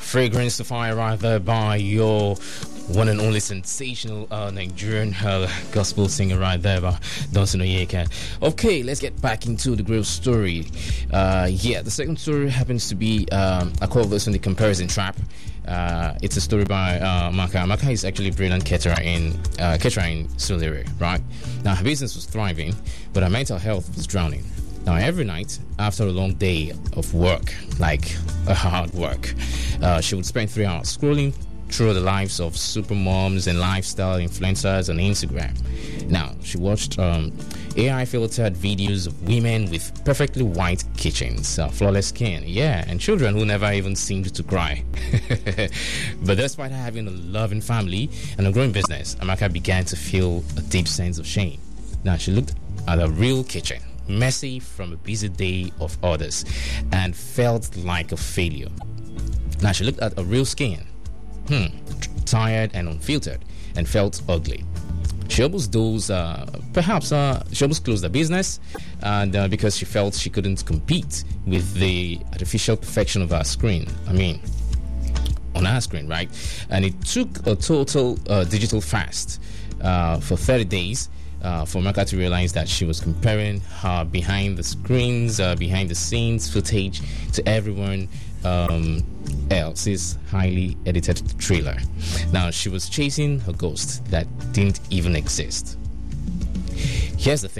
Fragrance of Fire right there by your one and only sensational Nigerian gospel singer right there by Dunsin Oyeka. Okay, let's get back into the real story. The second story happens to be, I call this one the comparison trap. It's a story by Maka. Maka is actually a brilliant caterer in Surulere, right? Now, her business was thriving, but her mental health was drowning. Now, every night, after a long day of work, like a hard work, she would spend 3 hours scrolling through the lives of super moms and lifestyle influencers on Instagram. Now, she watched AI-filtered videos of women with perfectly white kitchens, flawless skin, and children who never even seemed to cry. But despite having a loving family and a growing business, Amaka began to feel a deep sense of shame. Now, she looked at a real kitchen, messy from a busy day of others, and felt like a failure. Now, she looked at a real skin, tired and unfiltered, and felt ugly. She almost closed the business, and because she felt she couldn't compete with the artificial perfection of her screen. On her screen, right? And it took a total digital fast for 30 days for Maka to realize that she was comparing her behind the screens, behind the scenes footage to everyone else's highly edited trailer. Now, she was chasing her ghost that didn't even exist. Here's the thing.